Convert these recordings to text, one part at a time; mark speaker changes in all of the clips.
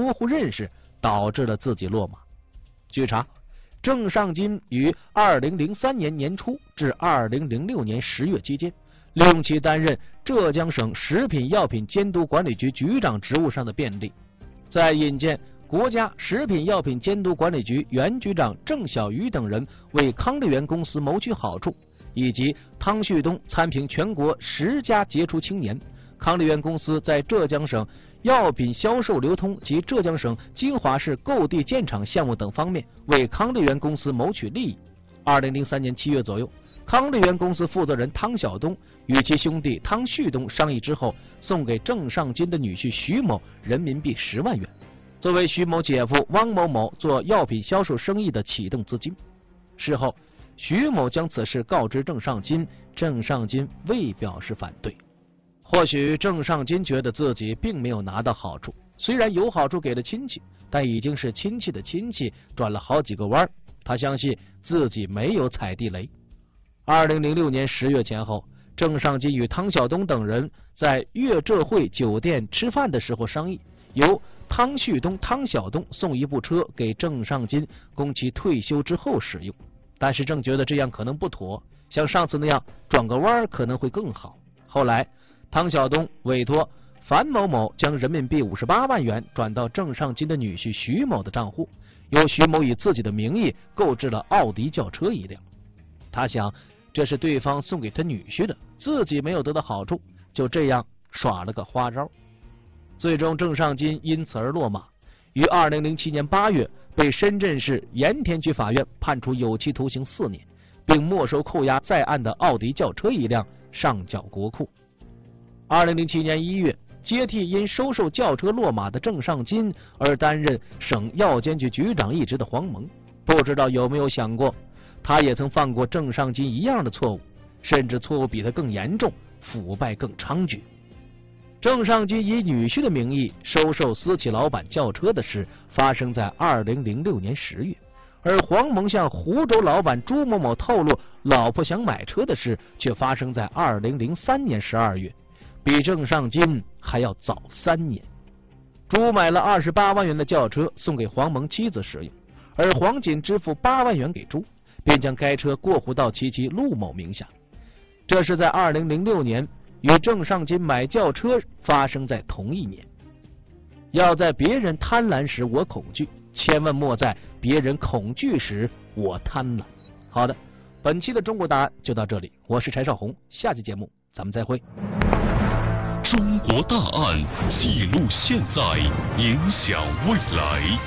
Speaker 1: 模糊认识，导致了自己落马。据查，郑尚金于2003年年初至2006年10月期间，利用其担任浙江省食品药品监督管理局局长职务上的便利，在引荐国家食品药品监督管理局原局长郑晓瑜等人为康利源公司谋取好处，以及汤旭东参评全国10家杰出青年，康利源公司在浙江省药品销售流通及浙江省金华市购地建厂项目等方面为康利源公司谋取利益。2003年7月左右，康利源公司负责人汤晓东与其兄弟汤旭东商议之后，送给郑尚金的女婿徐某人民币10万元，作为徐某姐夫汪某某做药品销售生意的启动资金。事后，徐某将此事告知郑尚金，郑尚金未表示反对。或许郑尚金觉得自己并没有拿到好处，虽然有好处给了亲戚，但已经是亲戚的亲戚，转了好几个弯，他相信自己没有踩地雷。2006年10月前后，郑尚金与汤晓东等人在粤浙汇酒店吃饭的时候商议，由汤旭东、汤晓东送一部车给郑尚金，供其退休之后使用。但是郑觉得这样可能不妥，像上次那样转个弯可能会更好。后来汤晓东委托樊某某将人民币58万元转到郑尚金的女婿徐某的账户，由徐某以自己的名义购置了奥迪轿车1辆。他想，这是对方送给他女婿的，自己没有得到好处，就这样耍了个花招。最终郑尚金因此而落马，于2007年8月被深圳市盐田区法院判处有期徒刑4年，并没收扣押在案的奥迪轿车1辆，上缴国库。2007年1月，接替因收受轿车落马的郑尚金而担任省药监局局长一职的黄蒙，不知道有没有想过，他也曾犯过郑尚金一样的错误，甚至错误比他更严重，腐败更猖獗。郑尚金以女婿的名义收受私企老板轿车的事发生在2006年10月，而黄蒙向湖州老板朱某某透露老婆想买车的事却发生在2003年12月，比郑尚金还要早3年。朱买了28万元的轿车送给黄蒙妻子使用，而黄仅支付8万元给朱，便将该车过户到其陆某名下。这是在2006年与郑尚金买轿车发生在同一年。要在别人贪婪时我恐惧，千万莫在别人恐惧时我贪婪。好的，本期的中国答案就到这里，我是柴少红，下期节目咱们再会。
Speaker 2: 中国大案记录现在，影响未来。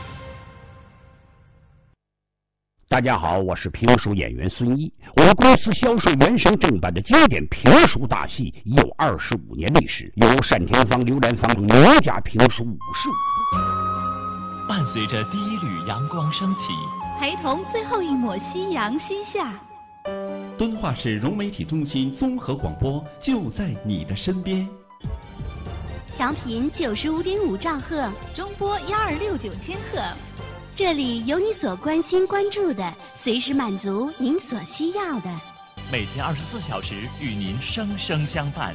Speaker 3: 大家好，我是评书演员孙一。我们公司销售原声正版的经典评书大戏已有25年历史，由单田芳、刘兰芳名家评书55部。
Speaker 4: 伴随着第一缕阳光升起，
Speaker 5: 陪同最后一抹夕阳西下。
Speaker 4: 敦化市融媒体中心综合广播就在你的身边。
Speaker 5: 调频95.5兆赫，中波1269千赫。这里有你所关心关注的，随时满足您所需要的。
Speaker 4: 每天24小时与您生生相伴。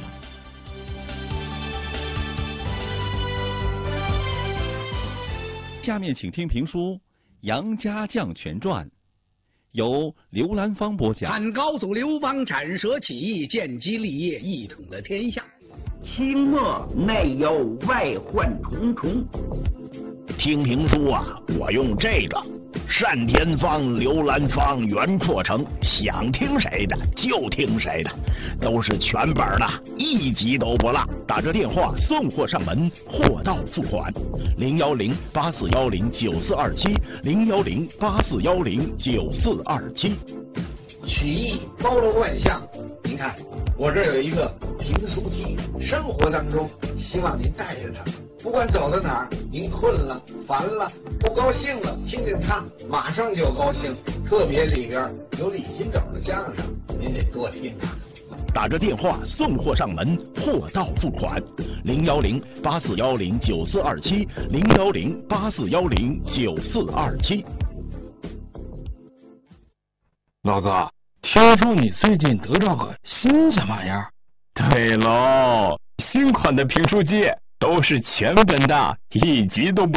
Speaker 4: 下面请听评书《杨家将全传》，由刘兰芳播讲。
Speaker 6: 汉高祖刘邦斩蛇起义，建基立业，一统了天下。
Speaker 3: 清末内忧外患重重。
Speaker 7: 听评书啊，我用这个单田芳、刘兰芳、袁阔成，想听谁的就听谁的，都是全本的，一集都不落。打这电话送货上门，货到付款。010-8410-9427，010-8410-9427。
Speaker 6: 曲艺包罗万象，您看我这有一个评书机，生活当中希望您带着它。不管走到哪儿，您困了、烦了、不高兴了，听见它马上就高兴。特别里边有李金斗的相声，您得多听啊。
Speaker 7: 打着电话送货上门，货到付款。010-8410-9427，010-8410-9427。
Speaker 8: 老哥，听说你最近得着个新什么玩意儿？
Speaker 9: 对喽，新款的评书机都是全本的，一集都不